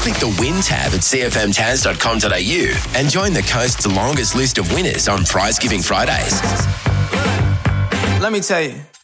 click the Win tab at cfmtaz.com.au and join the coast's longest list of winners on Prize Giving Fridays. Let me tell you.